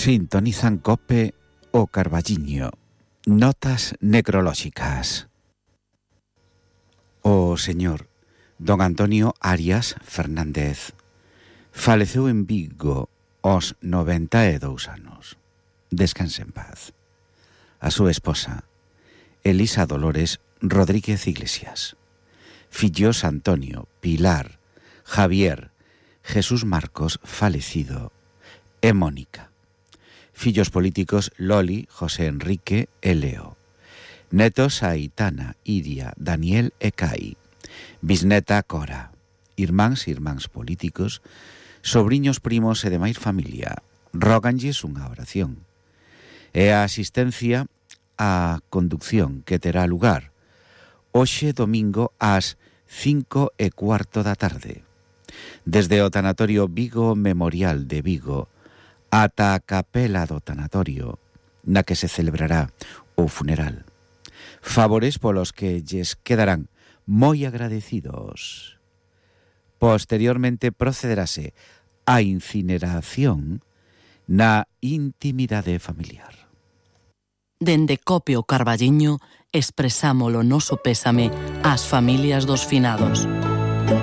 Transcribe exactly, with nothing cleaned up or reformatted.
Sintonizan Cope o Carballiño. Notas necrolóxicas. O señor don Antonio Arias Fernández faleceu en Vigo aos noventa e dous anos. Descanse en paz. A súa esposa, Elisa Dolores Rodríguez Iglesias. Fillos Antonio, Pilar, Javier, Jesús Marcos falecido e Mónica. Fillos políticos Loli, José Enrique e Leo. Netos Aitana, Iria, Daniel e Cai. Bisneta Cora. Irmáns e irmáns políticos, sobriños, primos e demais familia. Róganlles unha oración. E a asistencia á conducción que terá lugar hoxe domingo ás cinco e cuarto da tarde. Desde o Tanatorio Vigo Memorial de Vigo ata a capela do tanatorio na que se celebrará o funeral. Favores polos que lles quedarán moi agradecidos. Posteriormente procederase a incineración na intimidade familiar. Dende Cope o Carballiño expresamos o noso pésame ás familias dos finados.